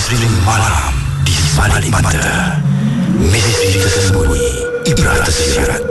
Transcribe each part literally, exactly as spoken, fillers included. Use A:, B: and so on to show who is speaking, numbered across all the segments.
A: Misteri malam di balik mata. Misteri tersembunyi, ibrah tersirat.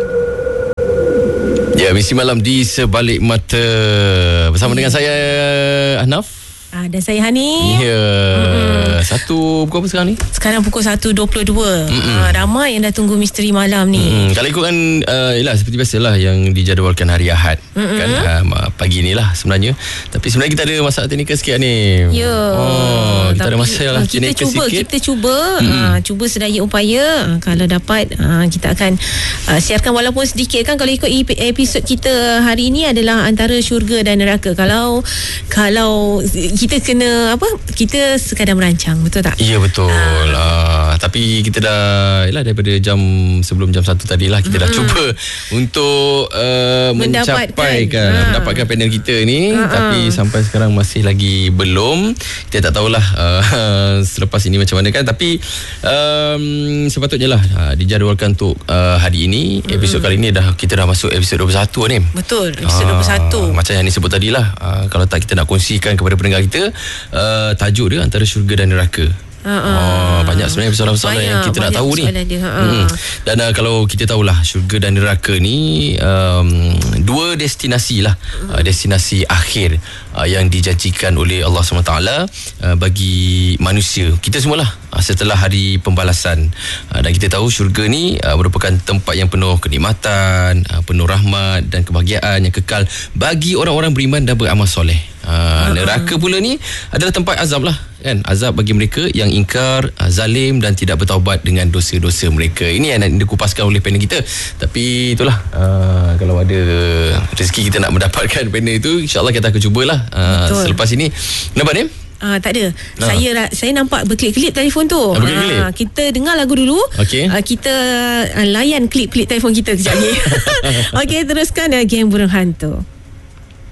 B: Ya, misteri malam di sebalik mata bersama dengan saya Ahnaf.
C: Ah, dan saya Hani.
B: Ya. Mm-hmm. Satu pukul apa sekarang ni?
C: Sekarang pukul satu dua puluh dua. Mm-hmm. Ah, ramai yang dah tunggu misteri malam ni.
B: Mm-hmm. Kalau ikutkan uh, yalah, seperti biasalah yang dijadualkan hari Ahad. Mm-hmm. Kan uh, pagi ni lah sebenarnya. Tapi sebenarnya kita ada masalah teknikal sikit ni.
C: Ya.
B: Oh, kita
C: Tapi,
B: ada masalah
C: kita
B: teknikal
C: cuba,
B: sikit.
C: Kita cuba
B: Mm-hmm.
C: ah, cuba sedaya upaya. Ah, kalau dapat ah, kita akan ah, siarkan walaupun sedikit kan. Kalau ikut episod kita hari ini adalah antara syurga dan neraka. Kalau kalau kita kena apa, kita sekadar merancang, betul tak?
B: Ya, betul. Ah. Ah, tapi kita dah yalah, daripada jam sebelum jam satu tadi lah kita hmm. dah cuba untuk uh, mencapai kan, ha. mendapatkan panel kita ni, ha. tapi sampai sekarang masih lagi belum. Kita tak tahulah uh, selepas ini macam mana kan, tapi um, sepatutnya lah uh, dijadualkan untuk uh, hari ini. Episod hmm. kali ni dah kita dah masuk episod dua puluh satu ni.
C: Betul, episod dua puluh satu.
B: Uh, macam yang ni sebut tadi lah, uh, kalau tak kita nak kongsikan kepada pendengar kita. Uh, tajuk dia antara syurga dan neraka. Ha, oh, banyak sebenarnya persoalan-persoalan yang kita nak tahu ni.
C: Dia, ha.
B: hmm. Dan uh, kalau kita tahulah syurga dan neraka ni um, dua destinasi lah, hmm. uh, destinasi akhir uh, yang dijanjikan oleh Allah subhanahu wa taala uh, bagi manusia kita semualah uh, setelah hari pembalasan. Uh, dan kita tahu syurga ni uh, merupakan tempat yang penuh kenikmatan, uh, penuh rahmat dan kebahagiaan yang kekal bagi orang-orang beriman dan beramal soleh. Uh, neraka pula ni adalah tempat azab lah kan, azab bagi mereka yang ingkar, uh, zalim dan tidak bertaubat dengan dosa-dosa mereka. Ini yang nak dikupaskan oleh panel kita. Tapi itulah, uh, kalau ada rezeki kita nak mendapatkan panel itu, insyaAllah kita akan cubalah uh, selepas ini. Nampak ni?
C: Ah, tak ada. Ha. Saya saya nampak berkelip-kelip telefon tu.
B: Ha, berkelip-kelip.
C: Ha, kita dengar lagu dulu.
B: Okay.
C: Ha, kita uh, layan klip-klip telefon kita kejap lagi. Okey, teruskan uh, Geng Burung Hantu.